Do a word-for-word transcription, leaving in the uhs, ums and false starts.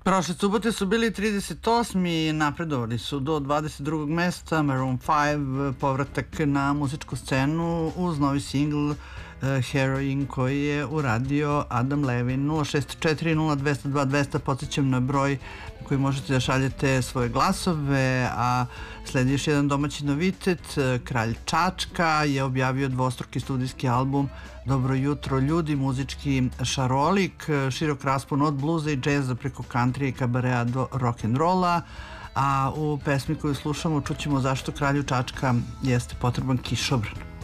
Prošle subote su bili trideset osmi i napredovali su do dvadeset drugog mesta. Maroon five, povratak na muzičku scenu uz novi singl Heroin koji je uradio Adam Levine. Nula šest četiri nula dva zero dva dva zero, podsjećam na broj na koji možete da šaljete svoje glasove, a sledi još jedan domaći novitet. Kralj Čačka je objavio dvostruki studijski album Dobro jutro ljudi, muzički šarolik, širok raspon od bluza i džeza preko country i kabareja do rock'n'rolla, a u pesmi koju slušamo čućemo zašto kralju Čačka jeste potreban kišobran.